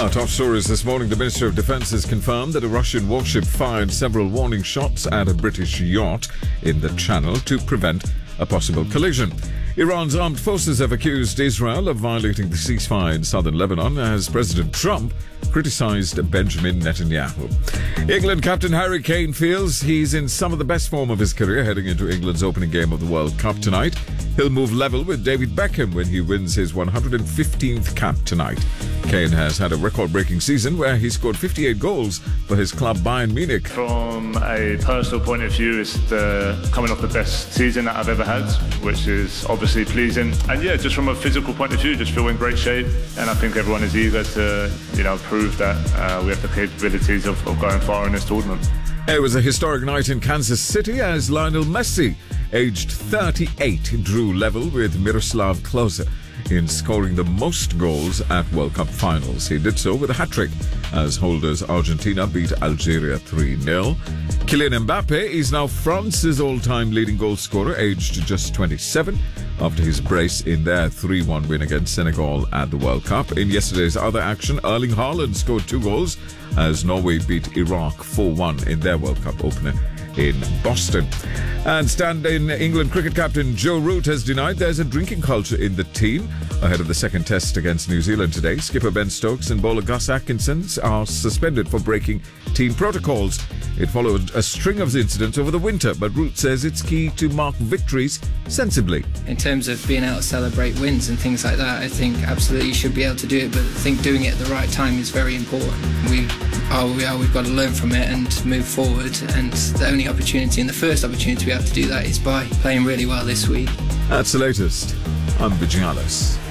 Our top stories this morning. The Ministry of Defence has confirmed that a Russian warship fired several warning shots at a British yacht in the Channel to prevent a possible collision. Iran's armed forces have accused Israel of violating the ceasefire in southern Lebanon as President Trump criticised Benjamin Netanyahu. England captain Harry Kane feels he's in some of the best form of his career heading into England's opening game of the World Cup tonight. He'll move level with David Beckham when he wins his 115th cap tonight. Kane has had a record-breaking season where he scored 58 goals for his club Bayern Munich. From a personal point of view, it's coming off the best season that I've ever had, which is obviously pleasing. And yeah, just from a physical point of view, just feel in great shape. And I think everyone is eager to, prove that we have the capabilities of going far in this tournament. It was a historic night in Kansas City as Lionel Messi, aged 38, drew level with Miroslav Klose in scoring the most goals at World Cup finals. He did so with a hat-trick as holders Argentina beat Algeria 3-0. Kylian Mbappe is now France's all-time leading goal scorer, aged just 27, after his brace in their 3-1 win against Senegal at the World Cup. In yesterday's other action, Erling Haaland scored 2 goals as Norway beat Iraq 4-1 in their World Cup opener in Boston. And stand-in England cricket captain Joe Root has denied there's a drinking culture in the team. Ahead of the second test against New Zealand today, skipper Ben Stokes and bowler Gus Atkinson are suspended for breaking team protocols. It followed a string of incidents over the winter, but Root says it's key to mark victories sensibly. In terms of being able to celebrate wins and things like that, I think absolutely you should be able to do it, but I think doing it at the right time is very important. We are, we've got to learn from it and move forward, and the only opportunity and the first opportunity we have to do that is by playing really well this week. That's the latest. I'm Vijay Alice.